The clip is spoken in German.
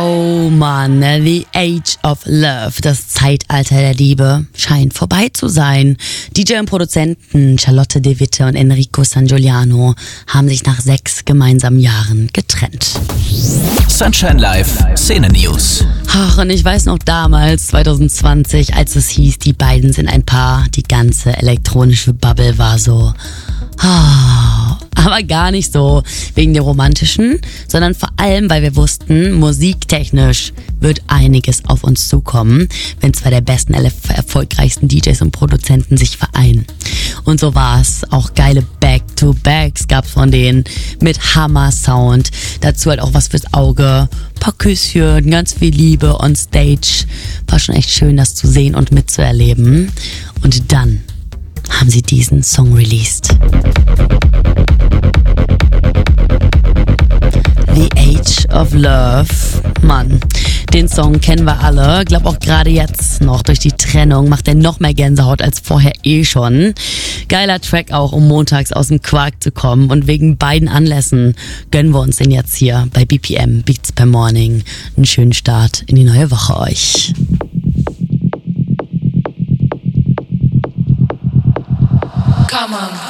Oh Mann, The Age of Love, das Zeitalter der Liebe, scheint vorbei zu sein. DJ und Produzenten Charlotte De Witte und Enrico San Giuliano haben sich nach 6 gemeinsamen Jahren getrennt. Sunshine Live, Szene News. Ach, und ich weiß noch damals, 2020, als es hieß, die beiden sind ein Paar, die ganze elektronische Bubble war so... Aber gar nicht so wegen der romantischen, sondern vor allem, weil wir wussten, musiktechnisch wird einiges auf uns zukommen, wenn zwei der besten, erfolgreichsten DJs und Produzenten sich vereinen. Und so war's. Auch geile Back-to-Backs gab's von denen mit Hammer-Sound. Dazu halt auch was fürs Auge, paar Küsschen, ganz viel Liebe on Stage. War schon echt schön, das zu sehen und mitzuerleben. Und dann haben sie diesen Song released. The Age of Love. Mann, den Song kennen wir alle. Glaub auch gerade jetzt noch durch die Trennung macht er noch mehr Gänsehaut als vorher schon. Geiler Track auch, um montags aus dem Quark zu kommen. Und wegen beiden Anlässen gönnen wir uns den jetzt hier bei BPM, Beats per Morning. Einen schönen Start in die neue Woche euch. Come on.